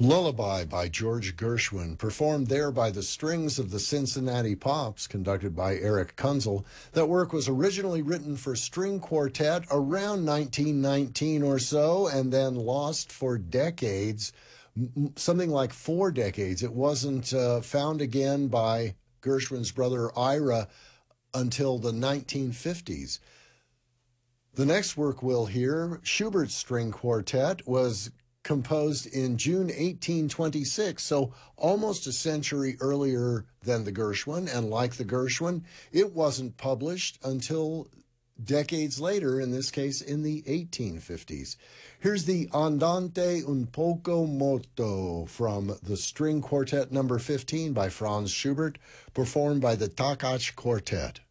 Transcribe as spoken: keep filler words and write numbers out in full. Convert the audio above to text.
Lullaby by George Gershwin, performed there by the Strings of the Cincinnati Pops, conducted by Eric Kunzel. That work was originally written for string quartet around nineteen nineteen or so, and then lost for decades, something like four decades. It wasn't uh, found again by Gershwin's brother Ira until the nineteen fifties. The next work we'll hear, Schubert's String Quartet, was composed in June eighteen twenty-six, so almost a century earlier than the Gershwin, and like the Gershwin, it wasn't published until decades later, in this case in the eighteen fifties. Here's the Andante un poco moto from the String Quartet number fifteen by Franz Schubert, performed by the Takach Quartet.